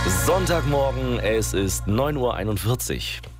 Sonntagmorgen, es ist 9:41 Uhr.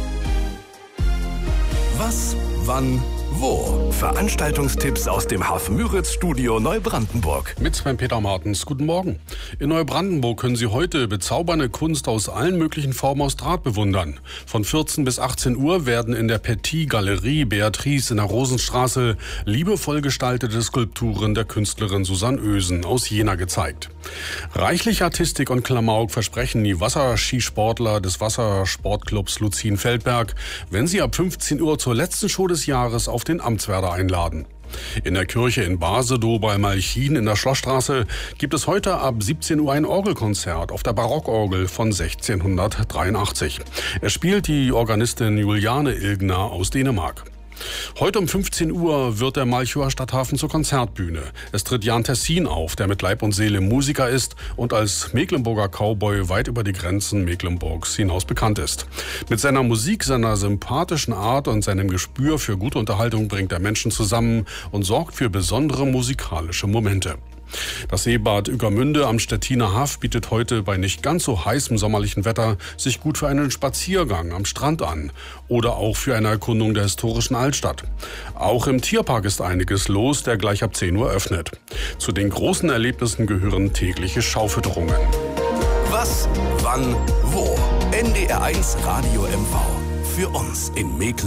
Was, wann, wo? Veranstaltungstipps aus dem Haff-Müritz-Studio Neubrandenburg. Mit Sven-Peter Martens. Guten Morgen. In Neubrandenburg können Sie heute bezaubernde Kunst aus allen möglichen Formen aus Draht bewundern. Von 14 bis 18 Uhr werden in der Petit-Galerie Beatrice in der Rosenstraße liebevoll gestaltete Skulpturen der Künstlerin Susanne Oesen aus Jena gezeigt. Reichlich Artistik und Klamauk versprechen die Wasserskisportler des Wassersportclubs Luzin-Feldberg, wenn sie ab 15 Uhr zur letzten Show des Jahres auf den Amtswerder einladen. In der Kirche in Basedow bei Malchin in der Schlossstraße gibt es heute ab 17 Uhr ein Orgelkonzert auf der Barockorgel von 1683. Es spielt die Organistin Juliane Ilgner aus Dänemark. Heute um 15 Uhr wird der Malchower Stadthafen zur Konzertbühne. Es tritt Jan Tessin auf, der mit Leib und Seele Musiker ist und als Mecklenburger Cowboy weit über die Grenzen Mecklenburgs hinaus bekannt ist. Mit seiner Musik, seiner sympathischen Art und seinem Gespür für gute Unterhaltung bringt er Menschen zusammen und sorgt für besondere musikalische Momente. Das Seebad Ueckermünde am Stettiner Haff bietet heute bei nicht ganz so heißem sommerlichen Wetter sich gut für einen Spaziergang am Strand an oder auch für eine Erkundung der historischen Altstadt. Auch im Tierpark ist einiges los, der gleich ab 10 Uhr öffnet. Zu den großen Erlebnissen gehören tägliche Schaufütterungen. Was, wann, wo? NDR 1 Radio MV. Für uns in Mecklenburg.